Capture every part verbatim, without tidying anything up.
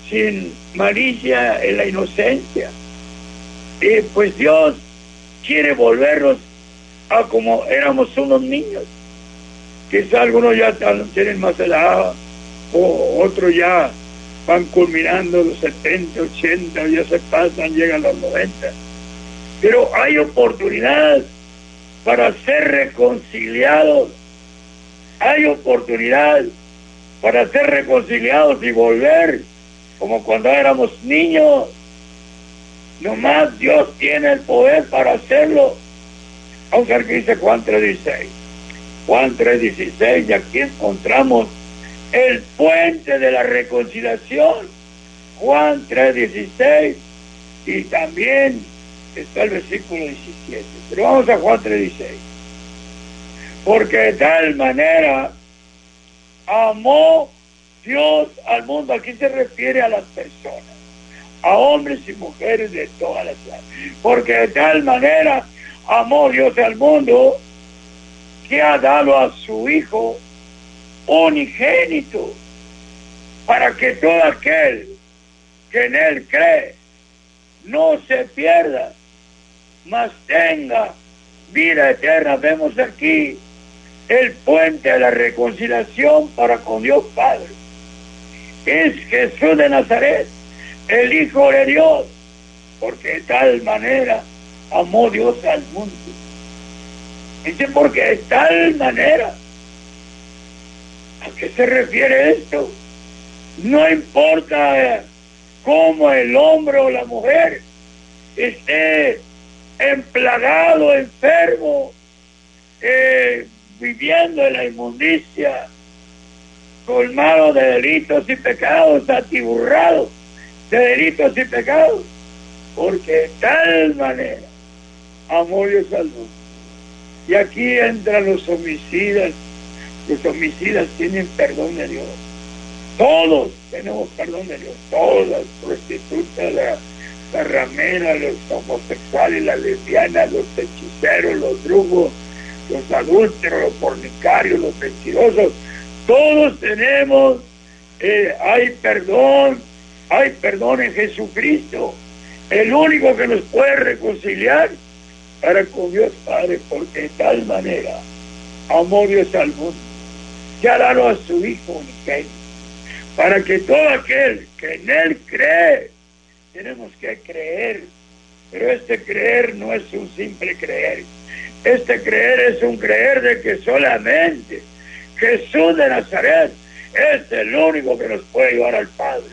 sin malicia en la inocencia. Y pues Dios quiere volvernos a como éramos unos niños. Quizá algunos ya tienen más edad, o otros ya van culminando los setenta, ochenta, ya se pasan, llegan a los noventa. Pero hay oportunidad para ser reconciliados. Hay oportunidad para ser reconciliados y volver como cuando éramos niños. Nomás Dios tiene el poder para hacerlo. Vamos a ver qué dice Juan tres dieciséis. Juan tres dieciséis, y aquí encontramos el puente de la reconciliación. Juan tres dieciséis, y también está el versículo diecisiete. Pero vamos a Juan tres dieciséis. Porque de tal manera amó Dios al mundo. Aquí se refiere a las personas, a hombres y mujeres de todas las clases. Porque de tal manera amó Dios al mundo, que ha dado a su Hijo unigénito, para que todo aquel que en Él cree no se pierda, mas tenga vida eterna. Vemos aquí el puente de la reconciliación para con Dios Padre. Es Jesús de Nazaret, el Hijo de Dios, porque de tal manera amó Dios al mundo. Dice, porque de tal manera. ¿A qué se refiere esto? No importa cómo el hombre o la mujer esté emplagado, enfermo, eh, viviendo en la inmundicia, colmado de delitos y pecados, atiburrado de delitos y pecados, porque de tal manera amó Dios al mundo. Y aquí entran los homicidas. Los homicidas tienen perdón de Dios. Todos tenemos perdón de Dios. Todas las prostitutas, las la rameras, los homosexuales, las lesbianas, los hechiceros, los brujos, los adúlteros, los fornicarios, los mentirosos. Todos tenemos, eh, hay perdón, hay perdón en Jesucristo. El único que nos puede reconciliar para con Dios Padre, porque de tal manera amó Dios al mundo, que ha dado a su Hijo unigénito, para que todo aquel que en Él cree, tenemos que creer, pero este creer no es un simple creer, este creer es un creer de que solamente Jesús de Nazaret es el único que nos puede llevar al Padre.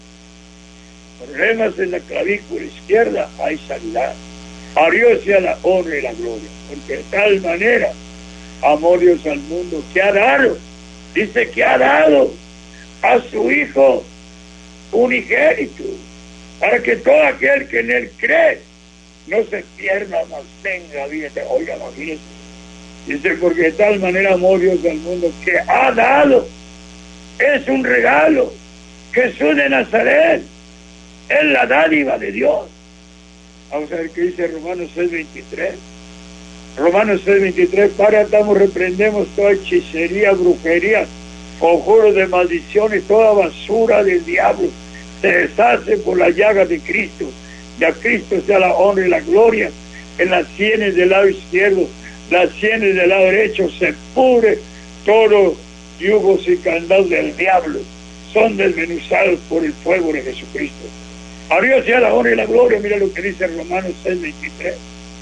Problemas en la clavícula izquierda, hay sanidad. A Dios sea la honra y la gloria, porque de tal manera amó Dios al mundo, que ha dado, dice que ha dado a su Hijo unigénito, para que todo aquel que en Él cree no se pierda, mas tenga vida. Oiga, imagínense, dice, porque de tal manera amó Dios al mundo, que ha dado, es un regalo. Jesús de Nazaret es la dádiva de Dios. Vamos a ver qué dice Romanos seis veintitrés. Romanos seis veintitrés, para atamos, reprendemos toda hechicería, brujería, conjuros de maldición y toda basura del diablo. Se deshace por la llaga de Cristo. Y a Cristo sea la honra y la gloria. En las sienes del lado izquierdo, las sienes del lado derecho, se pudre todos yugos y candados del diablo. Son desmenuzados por el fuego de Jesucristo. A Dios sea la honra y la gloria. Mira lo que dice Romanos seis veintitrés.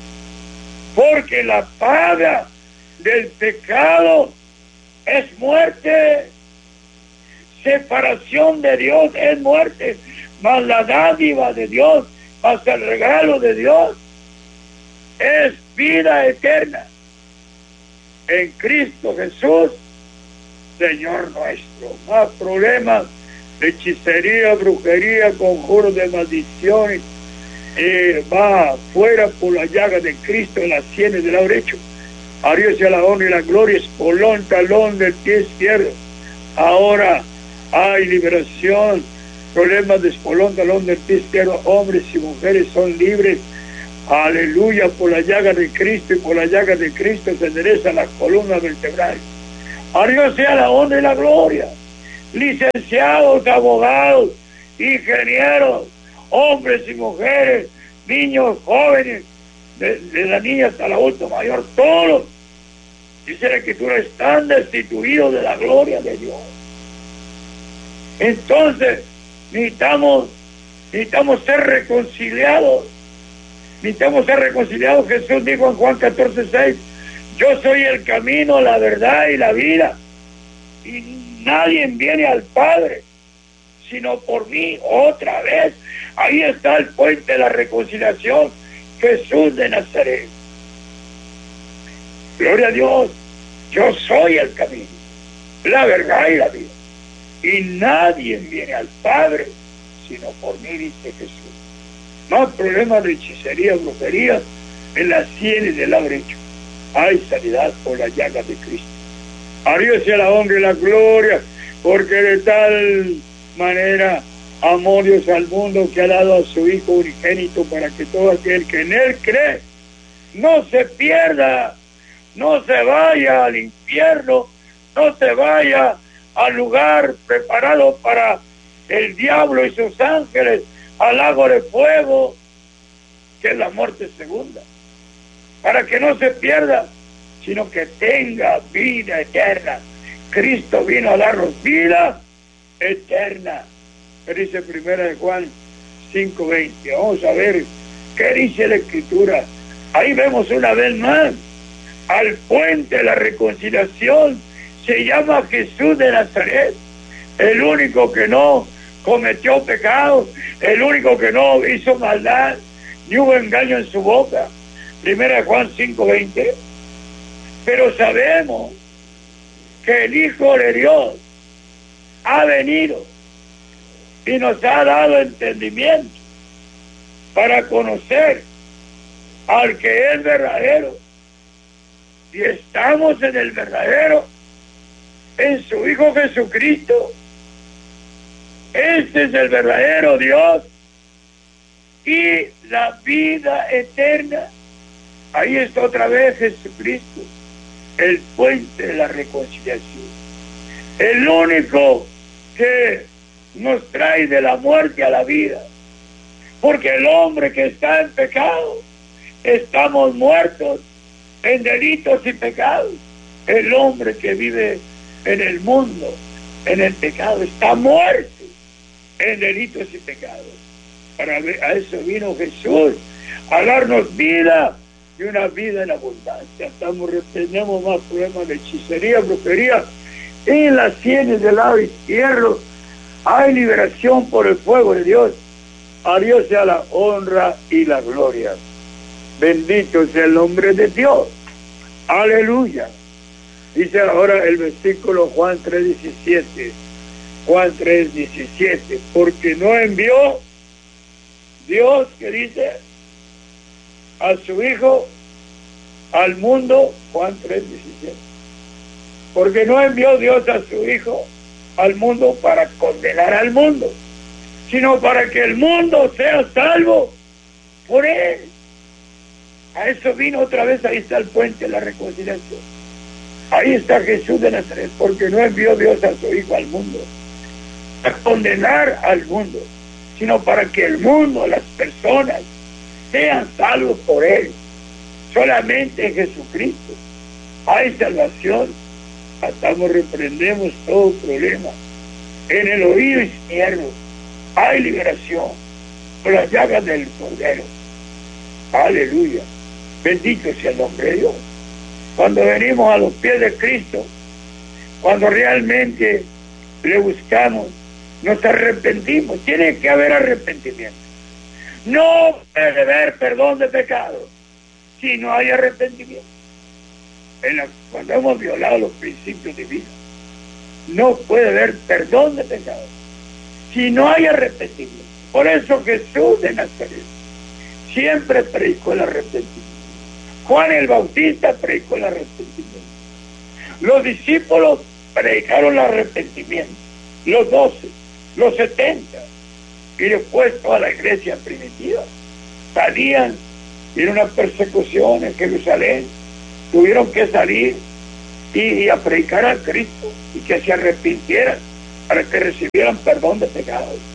Porque la paga del pecado es muerte. Separación de Dios es muerte. Mas la dádiva de Dios, mas el regalo de Dios es vida eterna en Cristo Jesús, Señor nuestro. Más problemas de hechicería, brujería, conjuros de maldiciones, eh, va fuera por la llaga de Cristo en las sienes del lado derecho. A Dios sea la honra y la gloria. Espolón, talón del pie izquierdo. Ahora hay liberación. Problemas de espolón, talón del pie izquierdo. Hombres y mujeres son libres. Aleluya, por la llaga de Cristo, y por la llaga de Cristo se endereza la columna vertebral. A Dios sea la honra y la gloria. Licenciados, abogados, ingenieros, hombres y mujeres, niños, jóvenes, de, de la niña hasta la adulto mayor, todos, dice la Escritura, están destituidos de la gloria de Dios. Entonces, necesitamos, necesitamos ser reconciliados, necesitamos ser reconciliados. Jesús dijo en Juan catorce seis, yo soy el camino, la verdad y la vida, y nadie viene al Padre sino por mí. Otra vez, ahí está el puente de la reconciliación, Jesús de Nazaret. Gloria a Dios, yo soy el camino, la verdad y la vida, y nadie viene al Padre sino por mí, dice Jesús. Más problemas de hechicería, brujería en las sienes del abrecho. Hay sanidad por las llagas de Cristo. A Dios sea la honra y la gloria, porque de tal manera amó Dios al mundo que ha dado a su Hijo unigénito, para que todo aquel que en Él cree no se pierda, no se vaya al infierno, no se vaya al lugar preparado para el diablo y sus ángeles, al lago de fuego, que es la muerte segunda, para que no se pierda, sino que tenga vida eterna. Cristo vino a darnos vida eterna. ¿Qué dice primera de Juan cinco veinte? Vamos a ver qué dice la Escritura. Ahí vemos una vez más al puente de la reconciliación. Se llama Jesús de Nazaret, el único que no cometió pecado, el único que no hizo maldad, ni hubo engaño en su boca. Primera de Juan cinco veinte. Pero sabemos que el Hijo de Dios ha venido y nos ha dado entendimiento para conocer al que es verdadero. Y estamos en el verdadero, en su Hijo Jesucristo. Este es el verdadero Dios y la vida eterna. Ahí está otra vez Jesucristo, el puente de la reconciliación, el único que nos trae de la muerte a la vida, porque el hombre que está en pecado, estamos muertos en delitos y pecados. El hombre que vive en el mundo, en el pecado, está muerto en delitos y pecados. Para ver, a eso vino Jesús, a darnos vida y una vida en abundancia. Estamos, tenemos más problemas de hechicería, brujería. En las sienes del lado izquierdo hay liberación por el fuego de Dios. A Dios sea la honra y la gloria. Bendito sea el nombre de Dios. Aleluya. Dice ahora el versículo Juan tres diecisiete. Juan tres diecisiete. Porque no envió Dios, que dice, a su Hijo al mundo. Juan tres diecisiete. Porque no envió Dios a su Hijo al mundo para condenar al mundo, sino para que el mundo sea salvo por él. A eso vino otra vez. Ahí está el puente de la reconciliación. Ahí está Jesús de Nazaret. Porque no envió Dios a su Hijo al mundo a condenar al mundo, sino para que el mundo, las personas, sean salvos por él. Solamente en Jesucristo hay salvación. Atamos, reprendemos todo problema. En el oído izquierdo hay liberación por las llagas del Cordero. Aleluya. Bendito sea el nombre de Dios. Cuando venimos a los pies de Cristo, cuando realmente le buscamos, nos arrepentimos. Tiene que haber arrepentimiento. No puede haber perdón de pecado si no hay arrepentimiento. En la, cuando hemos violado los principios de vida, no puede haber perdón de pecado si no hay arrepentimiento. Por eso Jesús de Nazaret siempre predicó el arrepentimiento. Juan el Bautista predicó el arrepentimiento. Los discípulos predicaron el arrepentimiento. Los doce, los setenta, y después toda la iglesia primitiva salían. Era una persecución en Jerusalén. Tuvieron que salir y, y a predicar a Cristo y que se arrepintieran para que recibieran perdón de pecados.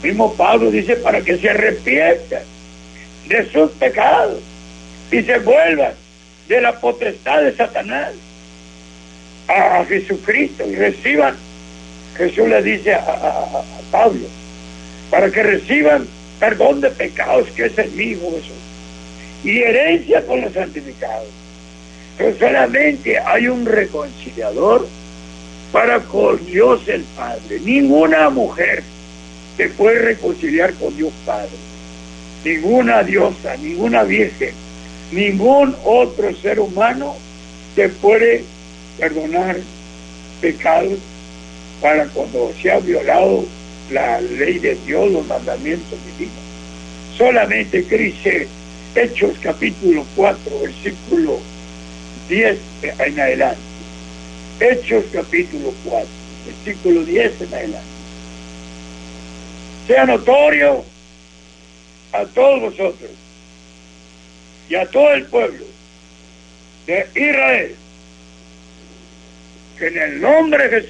Mismo Pablo dice para que se arrepientan de sus pecados y se vuelvan de la potestad de Satanás a Jesucristo y reciban, Jesús le dice a, a, a Pablo, para que reciban perdón de pecados, que es el mismo Jesús, y herencia con los santificados. Pero solamente hay un reconciliador para con Dios el Padre. Ninguna mujer se puede reconciliar con Dios Padre, ninguna diosa, ninguna virgen, ningún otro ser humano se puede perdonar pecados para cuando se ha violado la ley de Dios, los mandamientos divinos. Solamente dice Hechos capítulo cuatro, versículo diez en adelante. Hechos capítulo cuatro, versículo diez en adelante. Sea notorio a todos vosotros y a todo el pueblo de Israel que en el nombre de Jesús